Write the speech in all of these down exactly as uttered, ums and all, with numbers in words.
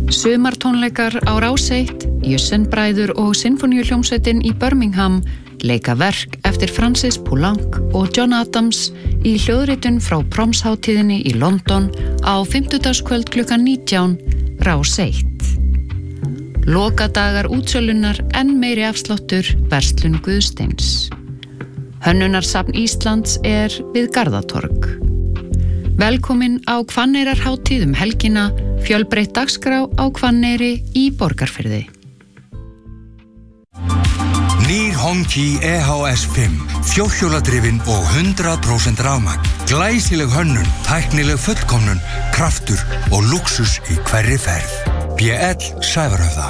Sumartónleikar á Rás eitt, Jössenbræður og Sinfoníuhljómsveitin í Birmingham leika verk eftir Francis Poulenc og John Adams í hljóðritun frá Promshátíðinni í London á fimmtudagskvöld klukkan nítján, Rás eitt. Lokadagar útsölunar enn meiri afsláttur, verslun Guðsteins. Hönnunarsafn Íslands er við Garðatorg. Velkomin á Hvanneyrarhátíð um helgina, fjölbreytt dagskrá á Hvanneyri í Borgarfirði. Nýr Honki E H S fimm, fjórhjóladrifin og hundrað prósent rafmagn. Glæsileg hönnun, tæknileg fullkomnun, kraftur og luxus í hverri ferð. B L Sævarhöfða.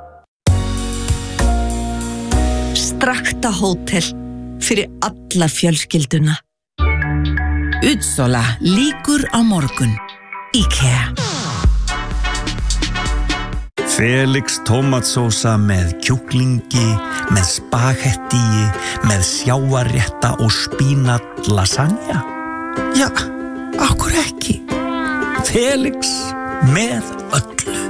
Strakta hótel fyrir alla fjölskylduna. Utsala líkur á morgun. IKEA. Felix tómatsósa með kjúklingi, með spagettíi, með sjávarrétta og spínat lasagna. Já, akkur ekki. Felix með öllu.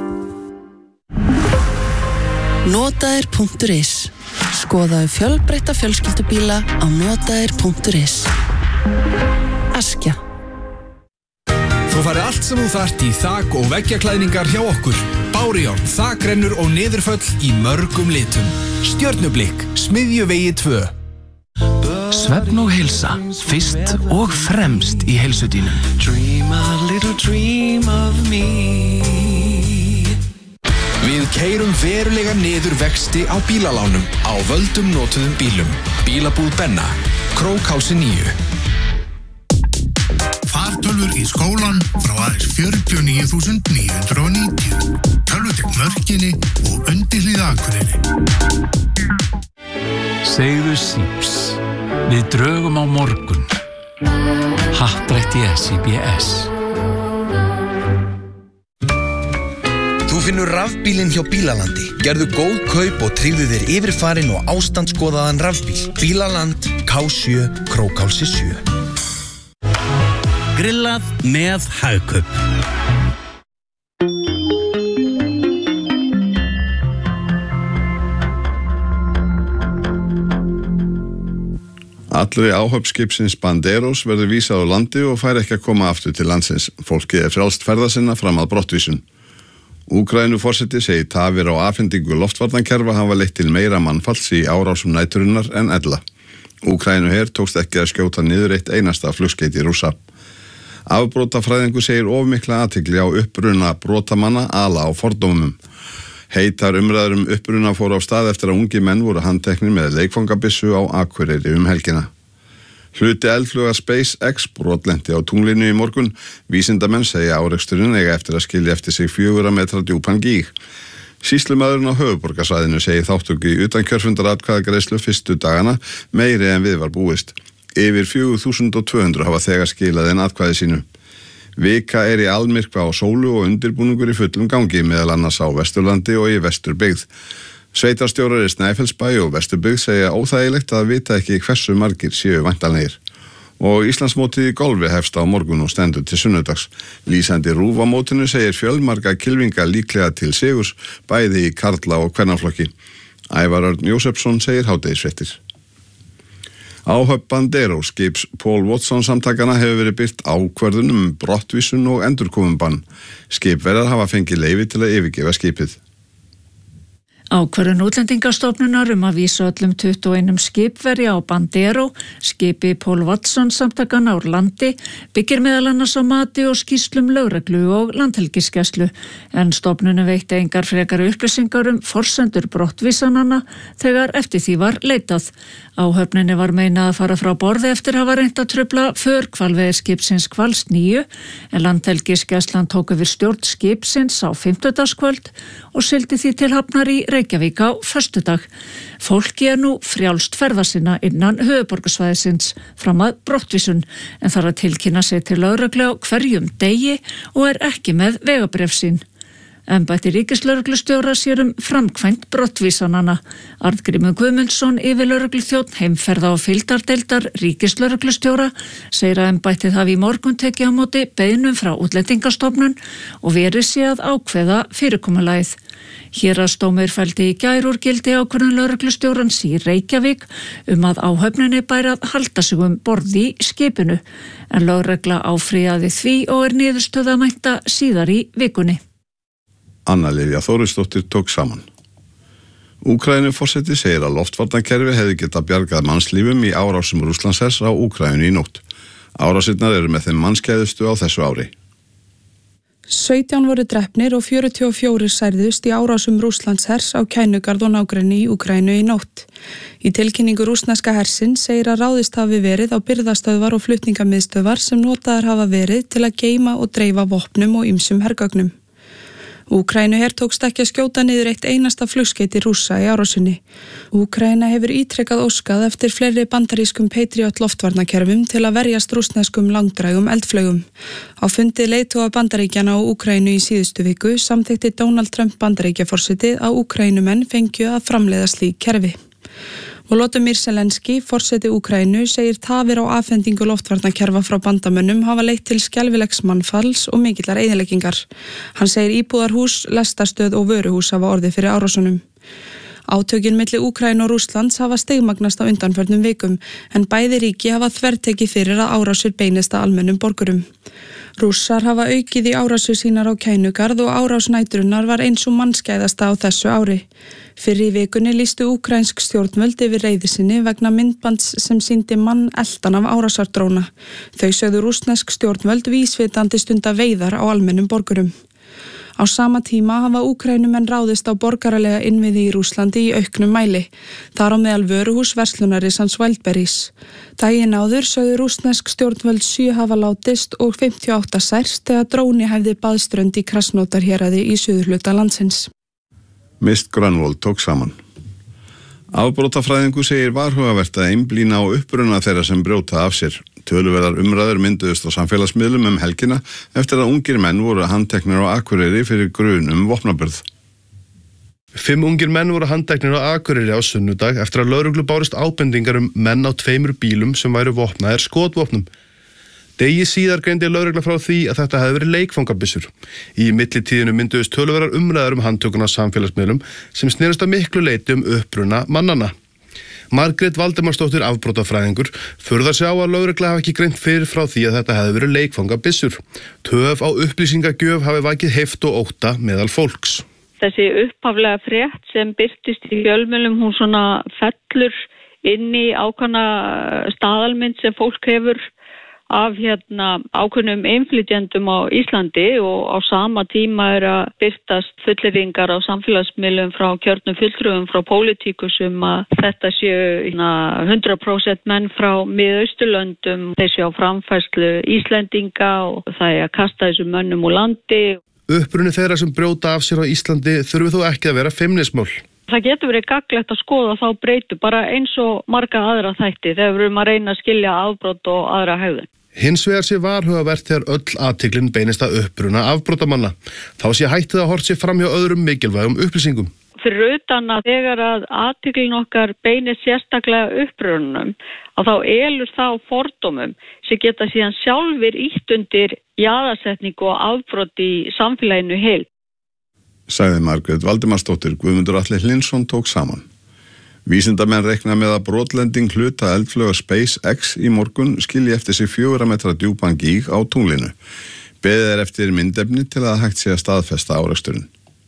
Notaðir punktur is. Skoðaðu fjölbreytta fjölskyldubíla á notaðir punktur is. Askja. Þú fari allt sem þú þarft í þak- og veggjaklæðningar hjá okkur. Bárjárn, þakrennur og niðurföll í mörgum litum. Stjörnublikk, Smiðjuvegi tvö. Svefn og heilsa, fyrst og fremst í heilsudínum. Dream a little dream of me. Við keyrum verulega niður vexti á bílalánum á völdum notuðum bílum. Bílabúð Benna, Krókhálsi níu. Fartölvur í skólan frá aðeins fjörutíu og níu þúsund níu hundruð og níutíu. Tölvutekn Mörkinni og undirhlíð Akureyri. Segðu síps. Við drögum á morgun. Happdrætti S í B S. Þú finnur rafbílinn hjá Bílalandi. Gerðu góð kaup og tryggðu þér yfirfarinn og ástandskoðaðan rafbíl. Bílaland, K sjö, Krókhálsi sjö. Grillað með Hagkaup. Allri áhöfn skipsins Banderos verður vísað á landi og fær ekki að koma aftur til landsins. Fólkið er frjálst ferða sinna fram að brottvísun. Úkraínuforseti segir tafir á afhendingu loftvarnakerfa hafa leitt til meira mannfalls í árásum næturinnar en ella. Úkraínuher tókst ekki að skjóta niður eitt einasta flugskeyti Rússa. Afbrotafræðingur segir of mikla athygli á uppruna brotamanna ala á fordómum. Heitar umræður um uppruna fóru á stað eftir að ungi menn voru handteknir með leikfangabissu á Akureyri um helgina. Hluti eldfluga SpaceX brotlenti á tunglinu í morgun. Vísindamenn segja áreksturinn eiga eftir að skilja eftir sig fjögurra metra djúpan gíg. Sýslumaðurinn á höfuðborgarsvæðinu segir þáttöku í utankjörfundaratkvæðagreiðslu fyrstu dagana meiri en við var búist. Yfir fjögur þúsund tvö hundruð hafa þegar skilað inn atkvæði sínu. Vika er í almyrkva á sólu og undirbúningur í fullum gangi meðal annars á Vesturlandi og í Vesturbyggð. Sveitarstjórar í Snæfellsbæ og Vesturbyggð segja óþægilegt að vita ekki hversu margir séu væntanlegir. Og Íslandsmótið í golfi hefst á morgun og stendur til sunnudags. Lýsandi RÚV á mótinu segir fjölmarga kylfinga líklega til sigurs, bæði í karla og kvennaflokki. Ævar Örn Jósefsson segir hádegisfréttir. Áhöfn Banderos skips Paul Watson samtakana hefur verið birt ákvörðun um brottvísun og endurkomubann. Skipverjar hafa fengið leyfi til að yfirgefa skipið. Ákvörðun Útlendingastofnunar um að vísa öllum tuttugu og einum skipverja á Bandero, skipi Paul Watson samtakana úr landi, byggir meðal annars á mati og skýrslum lögreglu og landhelgisgæslu, en stofnunum veitti engar frekari upplýsingar um forsendur brottvísanana þegar eftir því var leitað. Áhöfninni var meinað að fara frá borði eftir að hafa reynt að trufla för hvalveiðiskipsins Hvals níu, en landhelgisgæslan tók yfir stjórn skipsins á fimmtudagskvöld og sigldi því til hafnar í Reykjavík á föstudag. Fólki er nú frjálst ferða sinna innan höfuðborgarsvæðisins fram að brottvísun, en þarf að tilkynna sig til lögreglu á hverjum degi og er ekki með vegabréf sín. Embætti ríkislögreglustjóra sér um framkvæmt brottvísanana. Arngrímur Guðmundsson, yfirlögregluþjónn heimferða og fylgdardeildar ríkislögreglustjóra, segir að embættið hafi í morgun tekið á móti beiðnum frá Útlendingastofnun og verið sé að ákveða fyrirkomulagið. Héraðsdómur felldi í gær úr gildi ákvörðun lögreglustjórans í Reykjavík um að áhöfninni bæri að halda sig um borð í skipinu, en lögregla áfrýjaði því og er niðurstöðu að vænta síðar í vikunni. Anna Lilja Þórisdóttir tók saman. Úkraínuforseti segir að loftvarnakerfi hefði getað bjargað mannslífum í árásum Rússlandshers á Úkraínu í nótt. Árásirnar eru með þeim mannskæðustu á þessu ári. sautján voru drepnir og fjörutíu og fjórir særðust í árásum Rússlandshers á Kænugarð og nágrenni í Úkraínu í nótt. Í tilkynningu rússneska hersins segir að ráðist hafi verið á birgðastöðvar og flutningamiðstöðvar sem notaðar hafa verið til að geyma og dreifa vopnum og ýmsum hergögnum. Úkraínuher tókst ekki að skjóta niður eitt einasta flugskeyti Rússa í árásinni. Úkraína hefur ítrekkað óskað eftir fleiri bandarískum Patriot loftvarnakerfum til að verjast rússneskum langdrægum eldflaugum. Á fundi leiðtoga Bandaríkjanna og Úkraínu í síðustu viku samþykkti Donald Trump Bandaríkjaforseti að Úkraínumenn fengju að framleiða slík kerfi. Volodymyr Zelenski, forseti Úkraínu, segir tafir á afhendingu loftvarnakerfa frá bandamönnum hafa leitt til skelfilegs mannfalls og mikillar eyðileggingar. Hann segir íbúðarhús, lestarstöð og vöruhús hafa orðið fyrir árásunum. Átökin milli Úkraínu og Rússlands hafa stigmagnast á undanförnum vikum, en bæði ríki hafa þvertekið fyrir að árásir beinist að almennum borgurum. Rússar hafa aukið í árásir sínar á Kænugarð og árás næturinnar var eins og mannskæðasta á þessu ári. Fyrir í vikunni lýstu úkrænsk stjórnvöld yfir reiði sinni vegna myndbands sem sýndi mann eldan af árásardróna. Þau sögðu rússnesk stjórnvöld vísvitandi stunda veiðar á almennum borgurum. Á sama tíma hafa Úkraínumenn ráðist á borgaralega innviði í Rússlandi í auknum mæli. Þar á meðal vöruhús verslunarisans Wildberries. Daginn áður sögðu rússnesk stjórnvöld sjö hafa látist og fimmtíu og átta særst þegar dróni hæfði baðströnd í Krasnótarhéraði í suðurhluta landsins. Mist Grönvold tók saman. Afbrotafræðingu segir varhugavert að einblína á uppruna þeirra sem brjóta af sér. Töluverðar umræður mynduðust á samfélagsmiðlum um helgina eftir að ungir menn voru handteknir á Akureyri fyrir grun um vopnaburð. Fimm ungir menn voru handteknir á Akureyri á sunnudag eftir að lögreglu bárust ábendingar um menn á tveimur bílum sem væru vopnaðir skotvopnum. Degi síðar greindi lögregla frá því að þetta hefði verið leikfangabissur. Í millitíðinu mynduðust töluverðar umræður um handtökuna á samfélagsmiðlum sem snerist að miklu leyti um uppruna mannanna. Margrét Valdemarsdóttir, afbrotafræðingur, furðar sig á að lögregla hafi ekki greint fyrir frá því að þetta hefði verið leikfangabissur. Töf á upplýsingagjöf hafi vakið heift og ótta meðal fólks. Þessi upphaflega frétt sem birtist í fjölmiðlum, hún svona fellur inn í ákveðna staðalmynd sem fólk hefur af hérna ákveðnum innflytjendum á Íslandi og á sama tíma er að birtast fullyrðingar á samfélagsmiðlum frá kjörnum fulltrúum frá pólitíkusum að þetta séu hundrað prósent menn frá Mið-Austurlöndum, þeir séu á framfærslu Íslendinga og það er að kasta þessum mönnum úr landi. Uppruni þeirra sem brjóta af sér á Íslandi þurfi þó ekki að vera feimnismál. Það getur verið gagnlegt að skoða þá breytu bara eins og marga aðra þætti þegar við erum að reyna að skilja afbrot og aðra hegðun. Hins vegar sé varhugavert þegar öll athyglin beinist að uppruna afbrotamanna. Þá sé hættið að horft sér fram hjá öðrum mikilvægum upplýsingum. Fyrir utan að þegar að athyglin okkar beinist sérstaklega upprunum, að þá elur þá fordómum sem geta síðan sjálfur ýtt undir jaðarsetningu og afbrot í samfélaginu heild. Sagði Margrét Valdemarsdóttir. Guðmundur Atli Hlinsson tók saman. Vísindamenn reikna með að brotlending hluta eldflaugar SpaceX í morgun skilji eftir sig fjögurra metra djúpan gíg á tunglinu. Beðið er eftir myndefni til að hægt sé að staðfesta áreksturinn.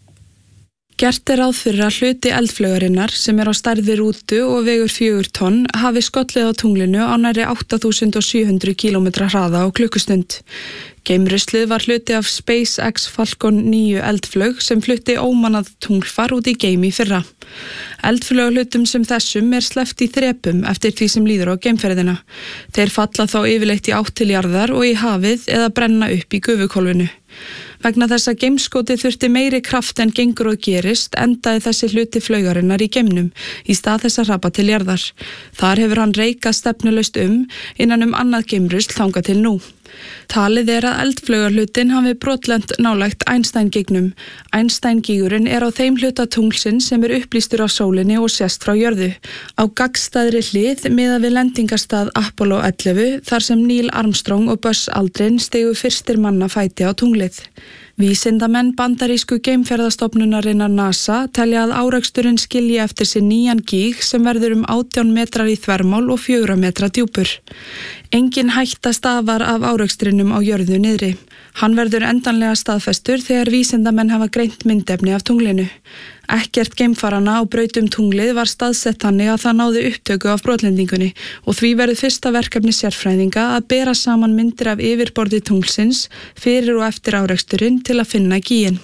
Gert er ráð fyrir að hluti eldflaugarinnar sem er á stærð við rútu og vegur fjögur tonn hafi skollið á tunglinu á nærri átta þúsund sjö hundruð kílómetra hraða á klukkustund. Geimruslið var hluti af SpaceX Falcon níu eldflaug sem flutti ómannað tunglfar út í geim í fyrra. Eldflaugahlutum sem þessum er sleppt í þrepum eftir því sem líður á geimferðina. Þeir falla þá yfirleitt í átt til jarðar og í hafið eða brenna upp í gufuhvolfinu. Vegna þess að geimskotið þurfti meiri kraft en gengur og gerist endaði þessi hluti flaugarinnar í geimnum í stað þess að hrapa til jarðar. Þar hefur hann reikað stefnulaust um innan um annað geimrusl þangað til nú. Talið er að eldflaugarhlutin hafi brotlent nálægt Einstein-gígnum. Einstein-gígurinn er á þeim hluta tunglsins sem er upplýstur á sólinni og sést frá jörðu. Á gagnstæðri hlið miðað við lendingarstað Apollo ellefu þar sem Neil Armstrong og Buzz Aldrin stigu fyrstir manna fæti á tunglið. Vísindamenn bandarísku geimferðastofnunarinnar NASA telja að áreksturinn skilji eftir sig nýjan gíg sem verður um átján metrar í þvermál og fjögurra metra djúpur. Engin hætta stafar af árekstrinum á jörðu niðri. Hann verður endanlega staðfestur þegar vísindamenn hafa greint myndefni af tunglinu. Ekkert geimfarana á brautum tunglið var staðsett þannig að það náði upptöku af brotlendingunni og því verður fyrsta verkefni sérfræðinga að bera saman myndir af yfirborði tunglsins fyrir og eftir áreksturinn til að finna gíginn.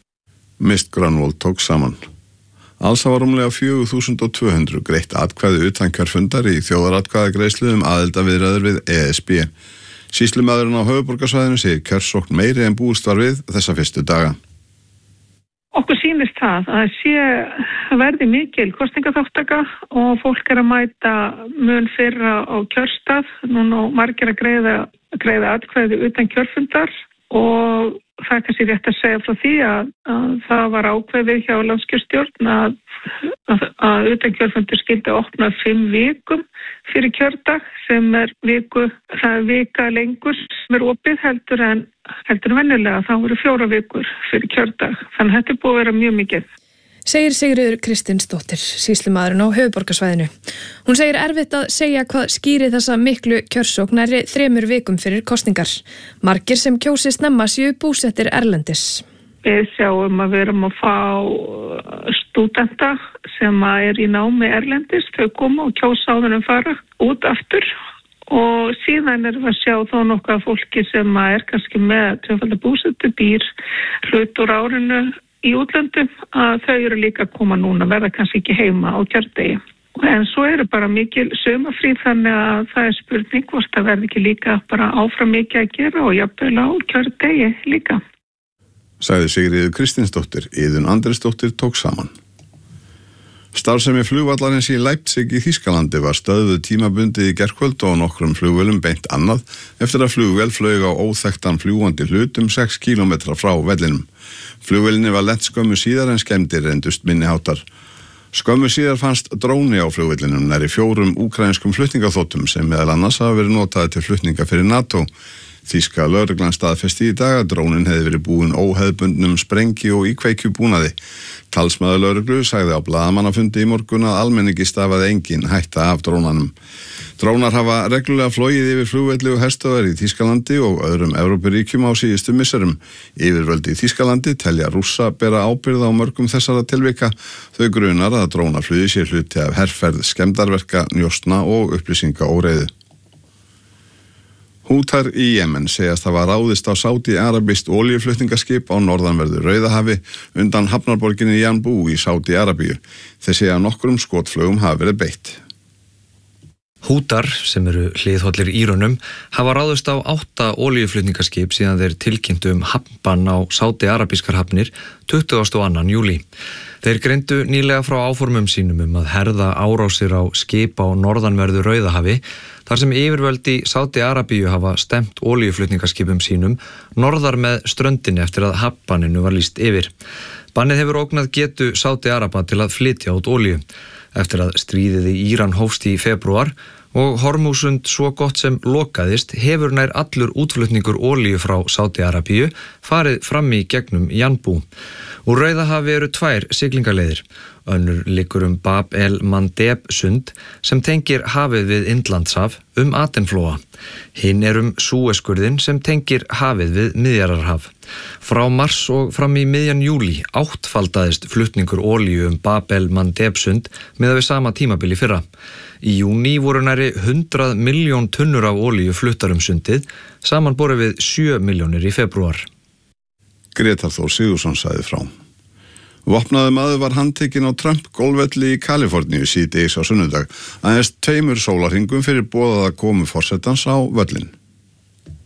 Mist Grönvold tók saman. Alls hafa rúmlega fjögur þúsund tvö hundruð greitt atkvæði utan kjörfundar í þjóðaratkvæðagreiðslu um aðildarviðræður við E S B. Sýslumaðurinn á höfuðborgarsvæðinu segir kjörsókn meiri en búist var við þessa fyrstu daga. Okkur sýnist það að sé verði mikil kosningaþáttaka og fólk er að mæta mun fyrra á kjörstað. Núna margir að greiða, greiða atkvæði utan kjörfundar og það er kannski rétt að segja frá því að, að það var ákveðið hjá landskjörstjórn að, að, að utan kjörfundur skildi opna fimm vikum fyrir kjördag sem er viku, það er vika lengur sem er opið heldur en heldur en venjulega, þá voru fjóra vikur fyrir kjördag. Þannig að þetta er búið að vera mjög mikið. Segir Sigríður Kristinsdóttir, sýslumaðurinn á höfuðborgarsvæðinu. Hún segir erfitt að segja hvað skýri þessa miklu kjörsókn nærri þremur vikum fyrir kosningar. Margir sem kjósi snemma séu búsettir erlendis. Við sjáum að við erum að fá stúdenta sem er í námi erlendis. Þau koma og kjósa á þennum fara út aftur. Og síðan erum við að sjá þó nokkuð fólki sem er kannski með tvöfalda búsetu býr hlut úr árinu í útlöndum að þau eru líka að koma núna, verða kannski ekki heima á kjördegi. En svo eru bara mikil sumafrí þannig að það er spurning hvort það verði ekki líka bara áfram mikið að gera og jafnvel á kjördegi líka. Sagði Sigríður Kristinsdóttir, Iðunn Andresdóttir tók saman. Starfsemi flugvallarins í Leipzig í Þýskalandi var stöðvuð tímabundið í gærkvöld og nokkrum flugvélum beint annað eftir að flugvél flaug á óþekktan fljúgandi hlut um sex kílómetra frá vellinum. Flugvélinni var lent skömmu síðar en skemmdir reyndust minni háttar. Skömmu síðar fannst dróni á flugvélinum nærri fjórum úkraínskum flutningaþotum sem meðal annars hafa verið notaði til flutninga fyrir NATO. Þýska lögreglan staðfesti í dag að drónin hefði verið búin óhefðbundnum sprengi og íkveikjubúnaði. Talsmaður lögreglu sagði á blaðamannafundi í morgun að almenningi stafaði engin hætta af drónanum. Drónar hafa reglulega flogið yfir flugvelli og herstöðvar í Þýskalandi og öðrum Evrópuríkjum á síðustu misserum. Yfirvöld í Þýskalandi telja Rússa bera ábyrgð á mörgum þessara tilvika. Þau grunar að drónaflugi sé hluti af herferð skemmdarverka, njósna og upplýsingaóreiðu. Hútar í Jemen segjast hafa ráðist á Sádi-arabískt olíuflutningaskip á norðanverðu Rauðahafi undan hafnarborginni Yanbu í Sádi-Arabíu. Þeir segja að nokkrum skotflugum hafa verið beitt. Hútar, sem eru hliðhollir Írönum, hafa ráðist á átta olíuflutningaskip síðan þeir tilkynntu um hafnbann á Sádi-arabískar hafnir tuttugasta og annan júlí. Þeir greindu nýlega frá áformum sínum um að herða árásir á skip á norðanverðu Rauðahafi þar sem yfirvöld í Sádi-Arabíu hafa stemt olíuflutningaskipum sínum norðar með ströndinni eftir að hafnbanninu var lýst yfir. Bannið hefur ógnað getu Sádi-Araba til að flytja út olíu. Eftir að stríðið í Íran hófst í febrúar og Hormúsund svo gott sem lokaðist hefur nær allur útflutningur olíu frá Sádi-Arabíu farið fram í gegnum Yanbu. Úr Rauðahafi eru tvær siglingaleiðir. Önnur liggur um Bab el-Mandeb sund sem tengir hafið við Indlandshaf um Adenflóa. Hinn er um Súeskurðin sem tengir hafið við Miðjarðarhaf. Frá mars og fram í miðjan júlí áttfaldaðist flutningur olíu um Bab el-Mandeb sund miðað við sama tímabili fyrra. Í júní voru nærri hundrað milljón tunnur af olíu fluttar um sundið, samanborið við sjö milljónir í febrúar. Gretar Þór Sigurðsson sagði frá. Vopnaður maður var handtekinn á Trump-golfvelli í Kaliforníu síðdegis á sunnudag, aðeins tveimur sólarhringum fyrir boðaða komu forsetans á völlin.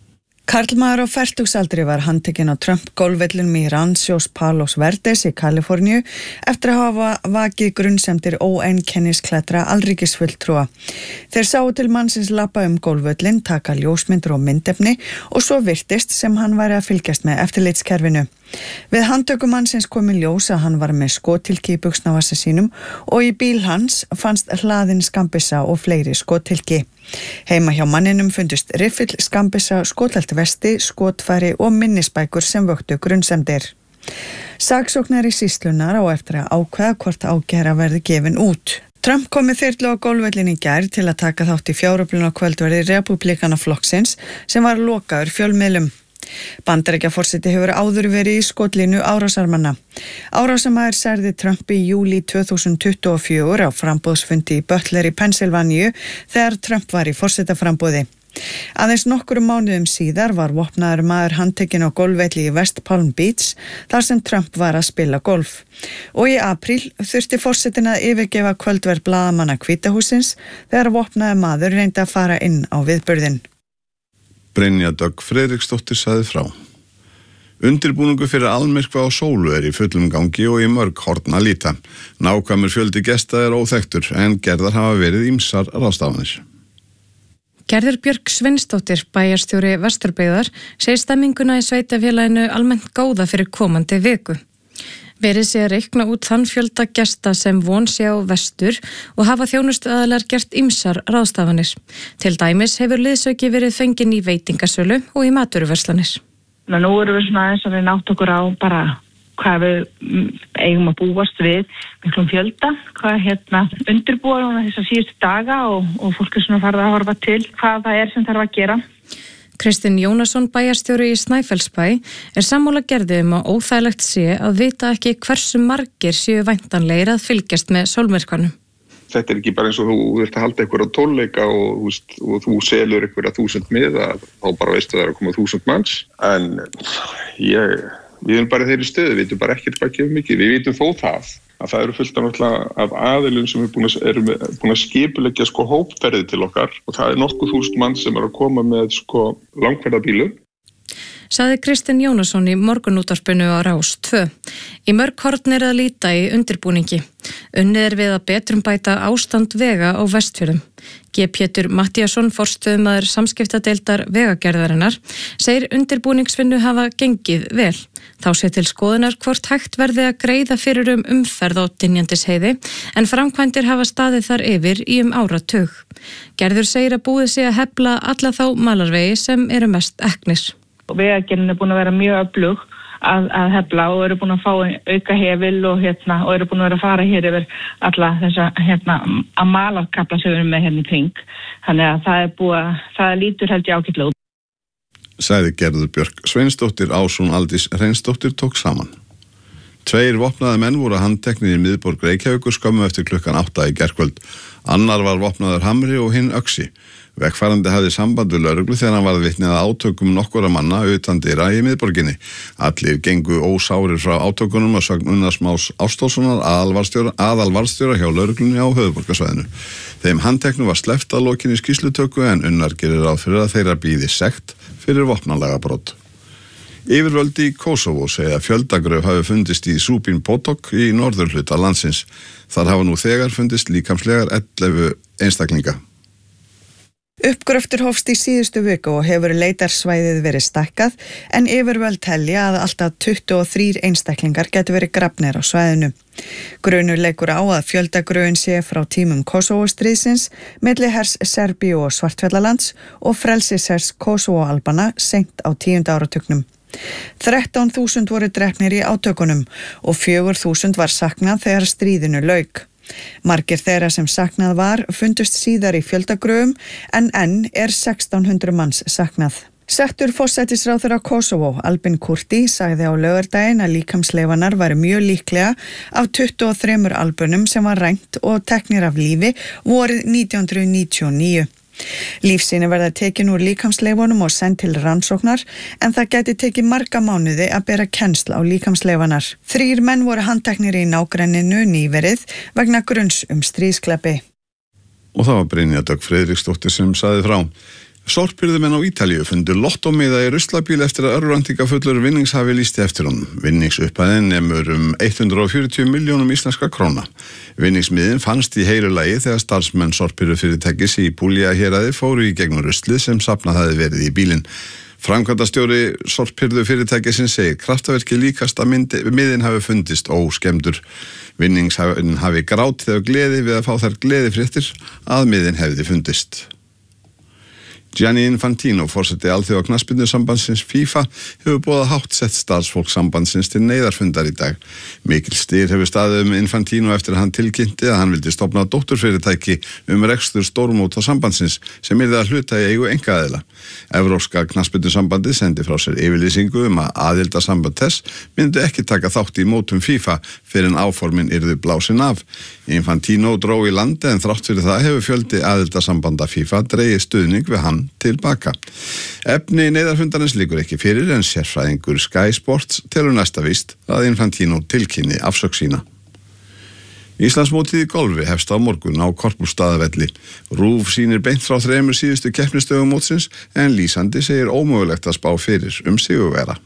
Karlmaður á fertugsaldri var handtekinn á Trump-golfvellinum í Ranchos Palos Verdes í Kaliforníu eftir að hafa vakið grunnsemdir óeinkennisklæddra alríkisfulltrúa. Þeir sáu til mannsins labba um golfvöllin, taka ljósmyndir og myndefni og svo virtist sem hann væri að fylgjast með eftirlitskerfinu. Við handtöku mannsins kom í ljós að hann var með skotilki í buxnavasa sínum og í bíl hans fannst hlaðin skambissa og fleiri skotilki. Heima hjá manninum fundust riffill, skambissa, skotelt vesti, skotfæri og minnisbækur sem vöktu grunnsemdir. Saksóknari sýslunar á eftir að ákveða hvort ákæra verði gefin út. Trump kom með þyrlu á golfvellin í gær til að taka þátt í fjáröflun á kvöldverði Repúblikanaflokksins sem var lokaður fjölmiðlum. Bandaríkjaforseti hefur áður verið í skotlínu árásarmanna. Árásarmaður særði Trump í júlí tvö þúsund tuttugu og fjögur á framboðsfundi í Butler í Pennsylvaníu þegar Trump var í forsetaframboði. Aðeins nokkrum mánuðum síðar var vopnaður maður handtekinn á golfvelli í West Palm Beach þar sem Trump var að spila golf. Og í apríl þurfti forsetin að yfirgefa kvöldverð blaðamanna Hvíta hússins þegar vopnaður maður reyndi að fara inn á viðburðinn. Brynja Dögg Friðriksdóttir sagði frá. Undirbúningu fyrir almyrkva á sólu er í fullum gangi og í mörg horn að líta. Nákvæmur fjöldi gesta er óþekktur en gerðar hafa verið ýmsar ráðstafanir. Gerður Björk Sveinsdóttir, bæjarstjóri Vesturbyggðar, segir stemminguna í sveitafélaginu almennt góða fyrir komandi viku. Verið sé að reikna út þann fjölda gesta sem von sé á vestur og hafa þjónustuaðilar gert ýmsar ráðstafanir. Til dæmis hefur liðsauki verið fengin í veitingasölu og í matvöruverslanir. Nú erum við svona eins og við nátt okkur á bara hvað við eigum að búast við miklum fjölda, hvað hérna undirbúum þess að síðustu daga og, og fólk er svona farið að horfa til hvað það er sem þarf að gera. Kristinn Jónasson, bæjarstjóri í Snæfellsbæ, er sammála gerði um að óþægilegt sé að vita ekki hversu margir séu væntanlegir að fylgjast með sólmyrkvanum. Þetta er ekki bara eins og þú vilt að halda einhverja tónleika og, og, og þú selur einhverja þúsund miða, þá bara veistu það er að koma þúsund manns. En ég, við erum bara í þeirri stöðu, við veitum bara ekkert hvað gefur mikið. Við veitum þó það að það eru fullt af aðilum sem er búin að, er búin að skipuleggja sko hópferði til okkar og það er nokkuð þúsund mann sem er að koma með sko langferðabílum. Saði Kristinn Jónasson í morgunútvarpinu á Rás tvö. Í mörg horn er að líta í undirbúningi. Unnið er við að betrumbæta ástand vega á Vestfjörðum. G. Pétur Mattíasson, forstöðumaður samskiptadeildar vegagerðarinnar, segir undirbúningsvinnu hafa gengið vel. Þá sé til skoðunar hvort hægt verði að greiða fyrir um umferð á Dynjandisheiði en framkvæmdir hafa staðið þar yfir í um áratug. Gerður segir að búið sé að hefla alla þá malarvegi sem eru mest eknir. Vegagerðin er búin að vera mjög öflug að, að hefla og eru búin að fá auka hefil og, hérna, og eru búin að vera að fara hér yfir alla þessa hérna, að mala kapla sem við erum með hérna í kring. Þannig að það er búið að, það lítur held ég ágætlega út. Sagði Gerður Björk Sveinsdóttir, Ásrún Aldís Hreinsdóttir tók saman. Tveir vopnaði menn voru handteknir í miðborg Reykjavíkur skömmu eftir klukkan átta í gærkvöld. Annar var vopnaður hamri og hinn öxi. Vegfarandi hafði samband við lögreglu þegar hann varð vitni að átökum nokkura manna utan dyra í miðborginni. Allir gengu ósárir frá átökunum að sögn Unnars Más Ástólfssonar aðalvarðstjóra hjá lögreglunni á höfuðborgarsvæðinu. Þeim handteknu var sleppt að lokinni skýrslutöku en Unnar gerir ráð fyrir að þeirra bíði sekt fyrir vopnalega brot. Yfirvöld í Kosovo segja að fjöldagröf hafi fundist í Súbín Potok í norðurhluta landsins. Þar hafa nú þegar fundist líkamslegar ellefu einstaklinga. Uppgröftur hófst í síðustu viku og hefur leitarsvæðið verið stækkað en yfirvöld telja að alltaf tuttugu og þrír einstaklingar getur verið grafnir á svæðinu. Grunur leikur á að fjöldagröfin sé frá tímum Kosovo-stríðsins, milli hers Serbíu og Svartfjallalands og frelsishers Kosovo-Albana seint á tíunda áratugnum. þrettán þúsund voru drepnir í átökunum og fjögur þúsund var saknað þegar stríðinu lauk. Margir þeirra sem saknað var fundust síðar í fjöldagröfum en enn er sextán hundruð manns saknað. Settur forsætisráðherra Kosovo, Albin Kurti, sagði á laugardaginn að líkamsleifanar væru mjög líklega af tuttugu og þremur albunum sem var rænt og teknir af lífi vorið nítján hundruð níutíu og níu. Lífsýni verða tekin úr líkamsleifunum og send til rannsóknar en það gæti tekið marga mánuði að bera kennsl á líkamsleifanar. Þrír menn voru handteknir í nágrenninu nýverið vegna grunns um stríðskleppi. Og það var Brynja Dögg Friðriksdóttir sem sagði frá. Sorphirðumenn á Ítalíu fundu lottómiða í ruslabíl eftir að örvæntingafullur vinningshafi lýsti eftir honum. Vinningsupphæðin nemur um hundrað og fjörutíu milljónum íslenska króna. Vinningsmiðin fannst í heilu lagi þegar starfsmenn sorphirðufyrirtækis í Puglia héraði fóru í gegnum ruslið sem safnað hafi verið í bílinn. Framkvæmdastjóri sorphirðufyrirtækisins segir kraftaverki líkast að myndi, miðin hafi fundist óskemmdur. Vinningshafinn hafi grátið af gleði við að fá þær gleðifréttir að miðin hefði fundist. Gianni Infantino, forseti alþjóða knattspyrnusambandsins FIFA, hefur boðað hátt sett starfsfólk sambandsins til neyðarfundar í dag. Mikil styr hefur staðið um Infantino eftir að hann tilkynnti að hann vildi stofna dótturfyrirtæki um rekstur stórmóta sambandsins sem yrði að hluta í eigu einkaaðila. Evrópska knattspyrnusambandið sendi frá sér yfirlýsingu um að aðildasamband þess myndi ekki taka þátt í mótum FIFA fyrir en áformin yrðu blásin af. Infantino dró í landi en þrátt fyrir það hefur fjöldi aðildasambanda FIFA dregið stuðning við hann tilbaka. Efni neyðarfundarins liggur ekki fyrir en sérfræðingur Sky Sports telur næsta víst að Infantino tilkynni afsögn sína. Íslandsmótið í golfi hefst á morgun á Korpúlfsstaðavelli. RÚV sýnir beint frá þremur síðustu keppnisdögum mótsins en lýsandi segir ómögulegt að spá fyrir um sigurvegara.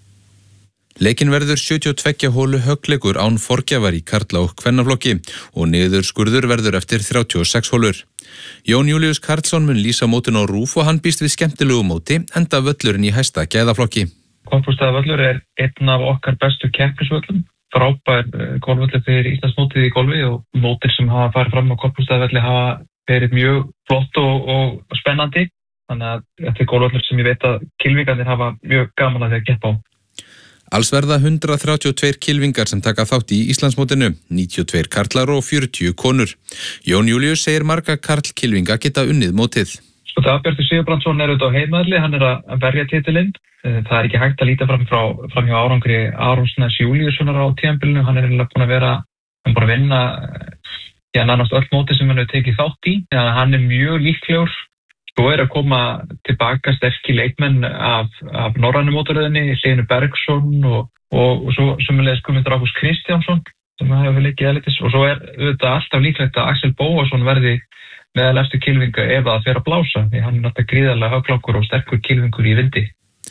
Leikin verður sjötíu og tveggja hólu höggleikur án forgjafar í karla- og kvennaflokki og niðurskurður verður eftir þrjátíu og sex hólur. Jón Júlíus Karlsson mun lýsa mótin á RÚV og hann býst við skemmtilegu móti enda völlurinn í hæsta gæðaflokki. Korpúlfsstaðavöllur er einn af okkar bestu keppnisvöllum. Frábær golfvöllur fyrir Íslandsmótið í golfi og mótir sem hafa farið fram á Korpúlfsstaðavelli hafa verið mjög flott og, og spennandi. Þannig að þetta er golfvöllur sem ég veit að kylfingarnir hafa mjög gaman að því að keppa á. Alls verða hundrað þrjátíu og tveir kylfingar sem taka þátt í Íslandsmótinu, níutíu og tveir karlar og fjörutíu konur. Jón Júlíus segir marga karlkylfinga geta unnið mótið. Sko Dagbjartur Sigurbrandsson er auðvitað á heimaðli, hann er að verja titilinn. Það er ekki hægt að líta fram, frá, fram hjá árangri Aronsnæs Júlíussonar á tímabilinu. Hann er búin að vera, hann búin að vinna já, nánast öll mótið sem hann hefur tekið þátt í. Já, hann er mjög líklegur. Svo er að koma tilbaka sterkir leikmenn af, af norrænu mótaröðinni, Hlynur Bergsson og, og, og svo sömuleiðis Guðmundur Ágúst Kristjánsson sem hefur leikið elitis og svo er auðvitað alltaf líklegt að Axel Bóasson verði meðal eftir kylfinga ef það fer að blása því hann er alltaf gríðarlega högglangur og sterkur kylfingur í vindi.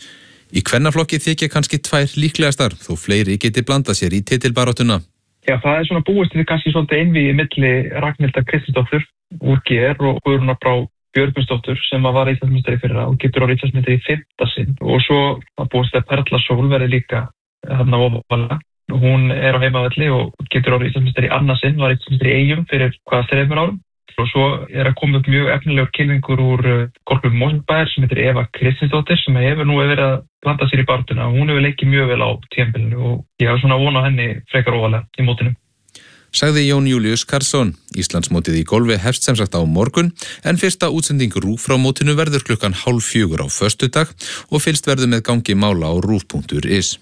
Í kvennaflokki þykja kannski tvær líklegastar þó fleiri geti blandað sér í titilbaráttuna. Já, það er svona búist við kannski svolítið einvíi milli Ragnhildar Kristinsdóttur úr G R og Guðrúnar Brá Björgvinsdóttur sem var Íslandsmeistari fyrir það og getur orðið Íslandsmeistari í fimmta sinn og svo að búist að Perla Sól verði líka þarna ofalega. Hún er á heimavelli og getur orðið Íslandsmeistari í annað sinn, var Íslandsmeistari í Eyjum fyrir hvaða þremur árum og svo er að koma upp mjög efnilegur kylfingur úr Korpum Mosebæjar sem heitir Eva Kristinsdóttir sem hefur nú verið að planta sér í barátuna og hún hefur leikið mjög vel á tímabilinu og ég hafa svona von á henni frekar ofalega í mótinu. Sagði Jón Júlíus Karlsson. Íslandsmótið í golfi hefst sem sagt á morgun en fyrsta útsending RÚV frá mótinu verður klukkan hálf fjögur á föstudag og fylgst verður með gangi mála á rúv punktur is.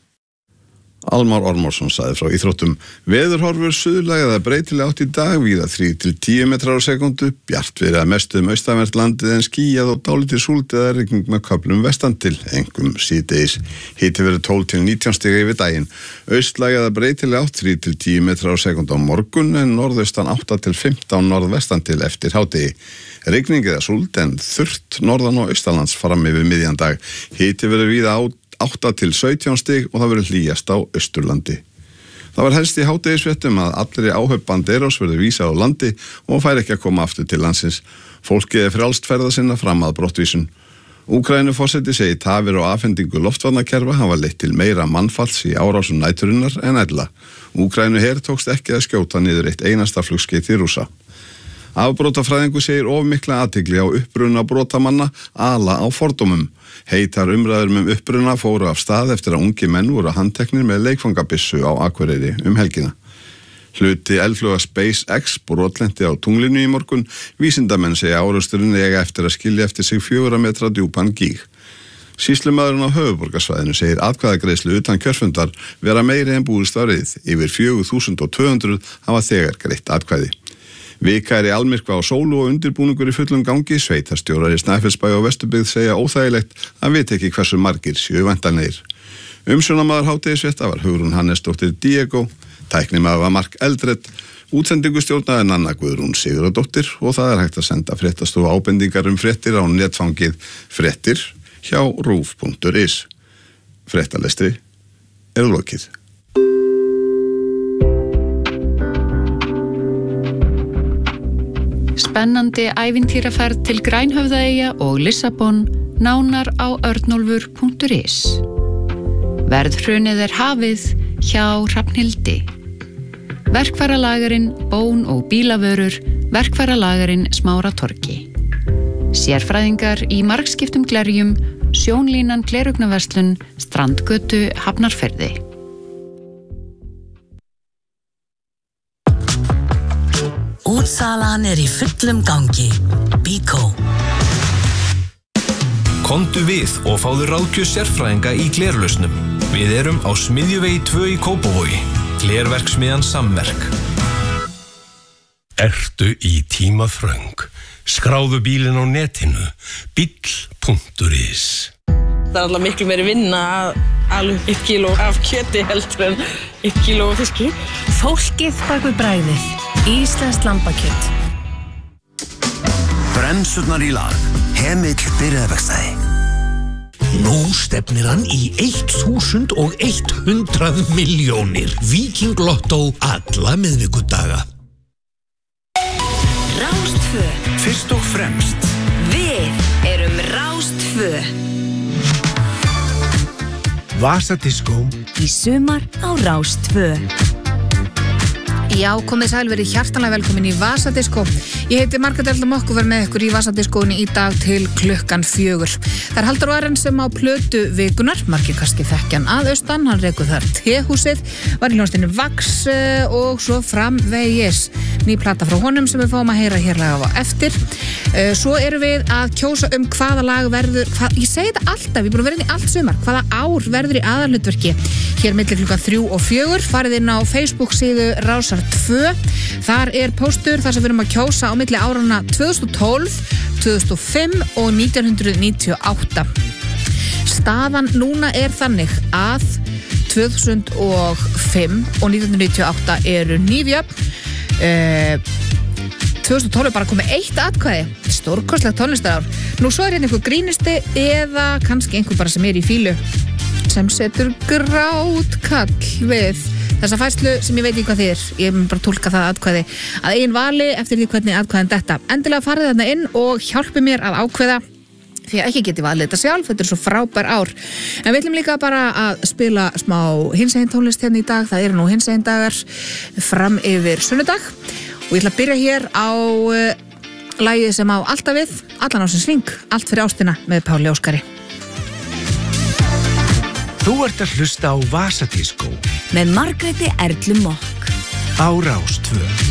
Almar Ormarsson sagði frá íþróttum. Veðurhorfur suðlæg eða breytileg átt í dag, víða þrír til tíu metrar á sekundu, bjart verið að mestu um austanvert landið en skýjað og dálítið súld eða rigning með köflum vestan til, einkum síðdegis. Hiti verið tólf til nítján stig yfir daginn. Austlæg eða breytileg átt þrír til tíu metrar á sekundu á morgun en norðaustan átta til fimmtán norðvestan til eftir hádegi. Rigning eða súld en þurrt norðan og austanlands fram yfir miðjan dag. Hiti verið víða átt átta til sautján stig og það verður hlýjast á Austurlandi. Það var helst í hádegisfréttum að allri áhöfn Banderos verður vísað á landi og fær ekki að koma aftur til landsins. Fólkið er frjálst ferða sinna fram að brottvísun. Úkraínuforseti segir tafir og afhendingu loftvarnakerfa hafa leitt til meira mannfalls í árásum næturinnar en ella. Úkraínuher tókst ekki að skjóta niður eitt einasta flugskeyti Rússa. Afbrotafræðingur segir of mikla athygli á uppruna brotamanna ala á fordómum. Heitar umræður um uppruna fóru af stað eftir að ungi menn voru handteknir með leikfangabissu á Akureyri um helgina. Hluti eldflauga SpaceX brotlenti á tunglinu í morgun. Vísindamenn segja árásturinn eiga eftir að skilja eftir sig fjögurra metra djúpan gíg. Sýslumaðurinn á höfuðborgarsvæðinu segir atkvæðagreiðslu utan kjörfundar vera meiri en búist var við. Yfir fjögur þúsund tvö hundruð hafa þegar greitt atkvæði. Vika er í almyrkva á sólu og undirbúningur í fullum gangi. Sveitarstjórar í Snæfellsbæ og Vesturbyggð segja óþægilegt að vita ekki hversu margir séu væntanlegir. Umsjónamaður hádegisfrétta var Hugrún Hannesdóttir Diego. Tæknimaður var Mark Eldred, útsendingu stjórnaði Nanna Guðrún Sigurðardóttir og það er hægt að senda fréttastofu ábendingar um fréttir á netfangið fréttir hjá rúv punktur is. Fréttalestri er lokið. Spennandi ævintýraferð til Grænhöfðaeyja og Lissabon nánar á örnólfur punktur is. Verðhrunið er hafið hjá Hrafnhildi. Verkfæralagerinn, bón og bílavörur, verkfæralagerinn Smáratorgi. Sérfræðingar í margskiptum glerjum, sjónlínan glerugnaverslun, Strandgötu, Hafnarfirði. Útsalan er í fullum gangi. Bíkó. Komdu við og fáðu ráðgjöf sérfræðinga í glerlausnum. Við erum á Smiðjuvegi tvö í Kópavogi. Glerverksmiðjan Samverk. Ertu í tímaþröng? Skráðu bílinn á netinu. bíll punktur is. Það er alltaf miklu meiri vinna að alveg eitt kíló af kjöti heldur en eitt kíló af fiski. Fólkið bak við bragðið. Íslenskt lambakjöt. Bremsurnar í lag. Hemill byrjaðverkstæði. Nú stefnir hann í þúsund hundrað milljónir. Víking Lotto alla miðvikudaga. Rástfö. Fyrst og fremst. Við erum Rástfö. Vasadiskó. Í sumar á Rástfö. Já, komið sæl, verið hjartanlega velkomin í Vasadiskó. Ég heiti Margrét Erla Mokk og verð með ykkur í Vasadiskóinu í dag til klukkan fjögur. Það er Halldór Aron sem á plötu vikunar, margir kannski þekkjan að austan, hann rekur þar Tehúsið, var í hljómsveitinni Vax og svo framvegis. Ný plata frá honum sem við fáum að heyra hérlega á eftir. Svo erum við að kjósa um hvaða lag verður, hvað, ég segi þetta alltaf, ég er búin að vera inn í allt sumar, hvaða ár verður í aðalhlutverki. Hér milli klukkan þrjú og fjögur, farið inn á Facebook síðu Rásar tvö. Þar er póstur þar sem við erum að kjósa á milli árana tvö þúsund og tólf, tvö þúsund og fimm og nítján hundruð níutíu og átta. Staðan núna er þannig að tvö þúsund og fimm og nítján hundruð níutíu og átta eru nýfjöfn. Uh, tvö þúsund og tólf er bara komið eitt atkvæði. Stórkostlegt tónlistarár. Nú svo er hérna einhver grínisti eða kannski einhver bara sem er í fílu sem setur grátkall við þessa færslu sem ég veit ekki hvað þið er. Ég mun bara tólka það atkvæði að eigin vali eftir því hvernig atkvæðin detta. Endilega farið þarna inn og hjálpi mér að ákveða því að ekki geti valið þetta sjálf, þetta er svo frábær ár. En við ætlum líka bara að spila smá hinsegin tónlist hérna í dag. Það eru nú hinsegin dagar fram yfir sunnudag og ég ætla að byrja hér á uh, lagið sem á alltaf við, allan á sem sving, allt fyrir ástina með Páli Óskari. Þú ert að hlusta á Vasadiskó með Margréti Erlu Mokk á Rástfö.